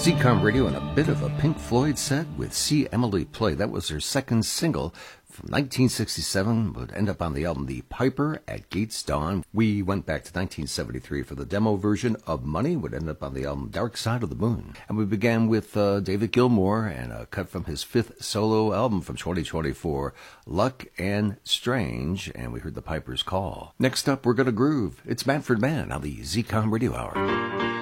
ZCOM Radio and a bit of a Pink Floyd set with See Emily Play. That was their second single from 1967, would end up on the album The Piper at Gates Dawn. We went back to 1973 for the demo version of Money, would end up on the album Dark Side of the Moon. And we began with David Gilmour and a cut from his fifth solo album from 2024, Luck and Strange, and we heard The Piper's Call. Next up, we're going to groove. It's Manfred Mann on the ZCOM Radio Hour.